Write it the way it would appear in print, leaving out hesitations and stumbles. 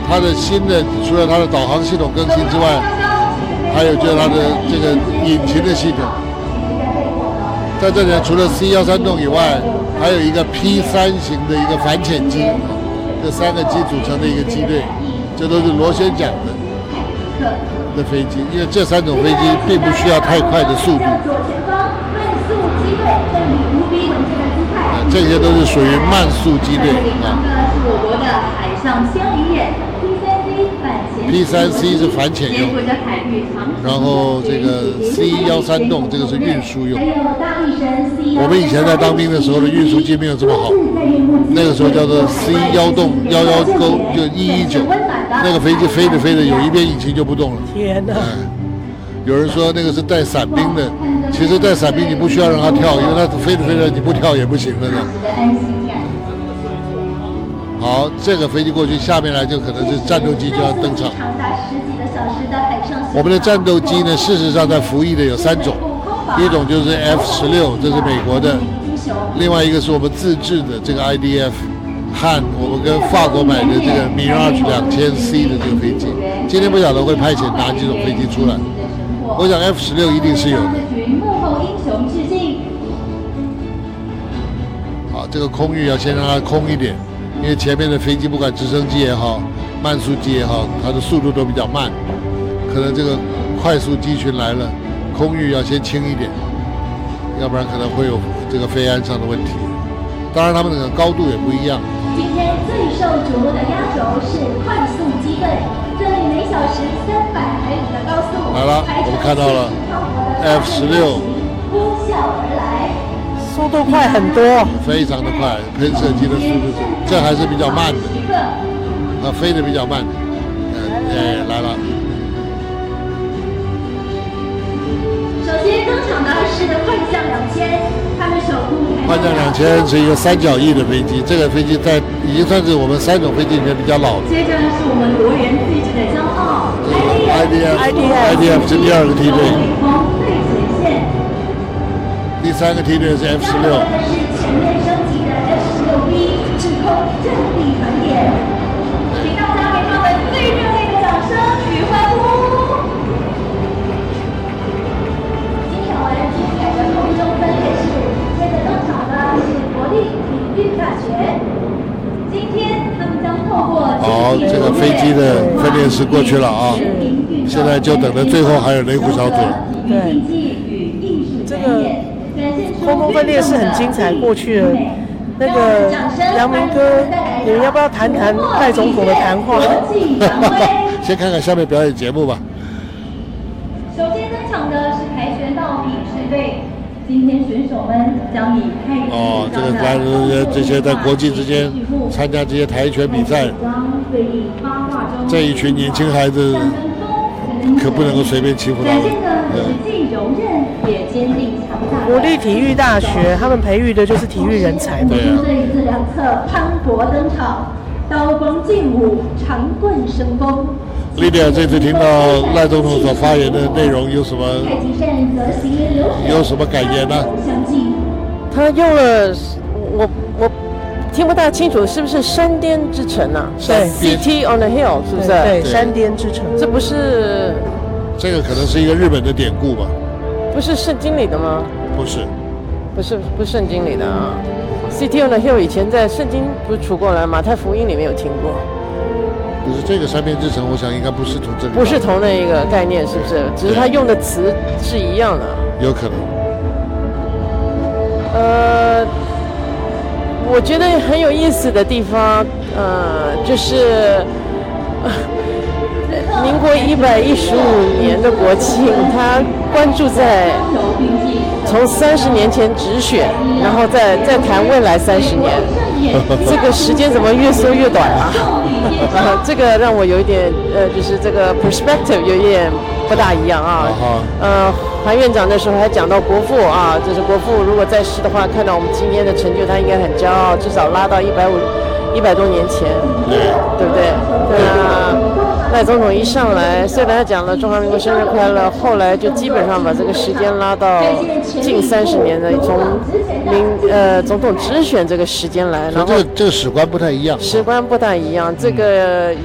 它的新的除了它的导航系统更新之外，还有就是它的这个引擎的系统。在这里除了 C130以外，还有一个 P3 型的一个反潜机，这3个机组成的一个机队，这都是螺旋桨的飞机，因为这3种飞机并不需要太快的速度。这些都是属于慢速机队啊。P3C 是反潜用，然后这个 C130这个是运输用。我们以前在当兵的时候的运输机没有这么好，那个时候叫做 C111勾，就119，那个飞机飞着有一边引擎就不动了。 天哪！ 有人说那个是带伞兵的，其实带伞兵你不需要让它跳，因为它飞着你不跳也不行了呢。好，这个飞机过去，下面来就可能是战斗机就要登场。我们的战斗机呢，事实上在服役的有3种，一种就是 F-16，这是美国的；另外一个是我们自制的这个 IDF， 和我们跟法国买的这个 Mirage 2000C 的这个飞机。今天不晓得会派遣哪几种飞机出来，我想 F-16一定是有的。好，这个空域要先让它空一点。因为前面的飞机不管直升机也好，慢速机也好，它的速度都比较慢，可能这个快速机群来了，空域要先轻一点，要不然可能会有这个飞安上的问题。当然，他们的高度也不一样。 今天最受瞩目的压轴是快速机队，这里每小时300海里的高速。 来了，我们看到了 F-16。 呼啸而来。 速度快很多， 非常的快，喷射机的速度这还是比较慢的，它飞得比较慢。来了。 首先登场的是幻象2000，他们首度幻象2000是一个3角翼的飞机，这个飞机已经算是我们3种飞机里面比较老的。 接着是我们国人自制的骄傲 IDF 是第2个梯队。第3个梯队是 F-16。 是全面升级的 F-16B 制空阵地团点，请大家给他们最热烈的掌声与欢呼。欣赏完精彩的空中分列式，接着登场的是国立体育大学。今天他们将透过好，这个飞机的分列式过去了啊，现在就等着最后还有雷虎小组。 对，这个空中分列式很精彩，过去了。那个阳明哥，你们要不要谈谈赖总统的谈话？ 先看看下面表演节目吧。 首先登场的是跆拳道比试队，今天选手们将以太极这些在国际之间参加这些跆拳比赛，这一群年轻孩子可不能够随便欺负他们。 既柔韧也坚定强大。 国立体育大学他们培育的就是体育人才嘛。 对啊。 队自两侧磅礴登场，刀光剑舞，长棍生风。 莉莉亚这次听到赖总统所发言的内容有什么感言呢？ 他用了我听不大清楚，是不是山巅之城啊？对 ，City on the Hill 是不是？对，山巅之城。这不是？ 这个可能是一个日本的典故吧？ 不是圣经里的吗？ 不是， 不是圣经里的啊。City on the Hill 以前在圣经不是出过来，马太福音里面有听过。 可是这个山边之城，我想应该不是从这里。 不是同那一个概念，是不是？只是他用的词是一样的。 有可能。 我觉得很有意思的地方，就是民国115年的国庆，他关注在从30年前直选，然后再谈未来30年，这个时间怎么越缩越短啊？这个让我有一点就是这个 perspective 有一点不大一样啊。韩院长那时候还讲到国父啊，就是国父如果在世的话，看到我们今天的成就，他应该很骄傲，至少拉到100多年前，对不对？赖总统一上来，虽然他讲了中华民国生日快乐，后来就基本上把这个时间拉到近30年的，从总统直选这个时间来，然后这个史观不太一样， 史观不太一样，这个